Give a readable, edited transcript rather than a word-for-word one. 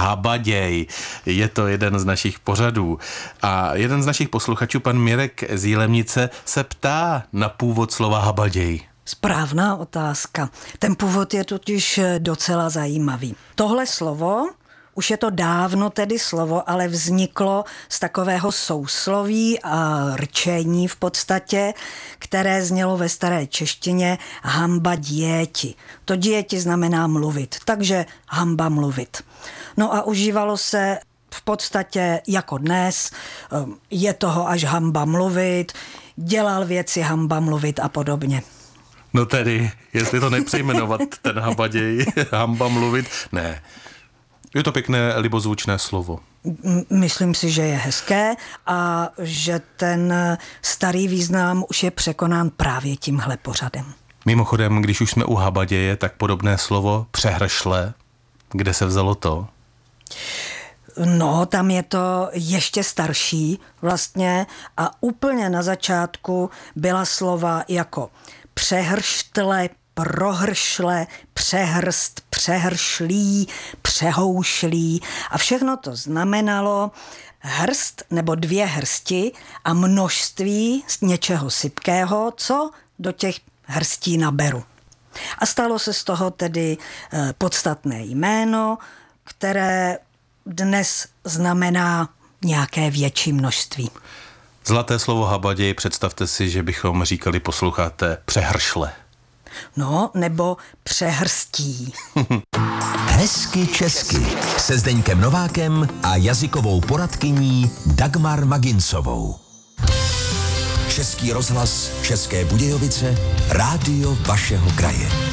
Habaděj. Je to jeden z našich pořadů. A jeden z našich posluchačů, pan Mirek z Jilemnice, se ptá na původ slova habaděj. Správná otázka. Ten původ je totiž docela zajímavý. Tohle slovo, už je to dávno tedy slovo, ale vzniklo z takového sousloví a rčení v podstatě, které znělo ve staré češtině hamba děti. To děti znamená mluvit, takže hamba mluvit. No a užívalo se v podstatě jako dnes, je toho až hamba mluvit, dělal věci hamba mluvit a podobně. No tedy, jestli to nepřejmenovat, ten habaděj, hamba mluvit, ne. Je to pěkné libozvučné slovo. Myslím si, že je hezké a že ten starý význam už je překonán právě tímhle pořadem. Mimochodem, když už jsme u habaděje, tak podobné slovo přehršle, kde se vzalo to? No, tam je to ještě starší vlastně a úplně na začátku byla slova jako přehrštle, prohršle, přehrst, přehršlí, přehoušlí a všechno to znamenalo hrst nebo dvě hrsti a množství z něčeho sypkého, co do těch hrstí naberu. A stalo se z toho tedy podstatné jméno, které dnes znamená nějaké větší množství. Zlaté slovo habaděj, představte si, že bychom říkali, posloucháte, přehršle. No, nebo přehrstí. Hezky česky se Zdeňkem Novákem a jazykovou poradkyní Dagmar Magincovou. Český rozhlas České Budějovice, rádio vašeho kraje.